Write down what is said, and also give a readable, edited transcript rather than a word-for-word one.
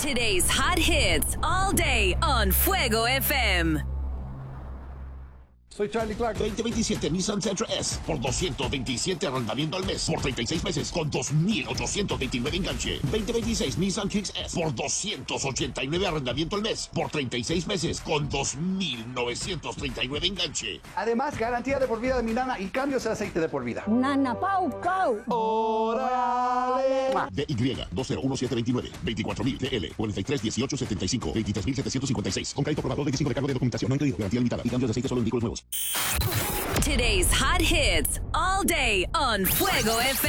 Today's hot hits all day on Fuego FM. Soy Charlie Clark. 2027 Nissan Sentra S por 227 arrendamiento al mes por 36 meses con 2,829 enganche. 2026 Nissan Kicks S por 289 arrendamiento al mes por 36 meses con 2,939 enganche. Además, garantía de por vida de mi nana y cambios de aceite de por vida. Nana Pau Pau. ¡Órale! DY 201729 24,000 DL 431875 23,756 con crédito aprobado 25 de cargo de documentación no incluido garantía limitada y cambios de aceite solo en vehículos nuevos. Today's hot hits all day on Fuego FM.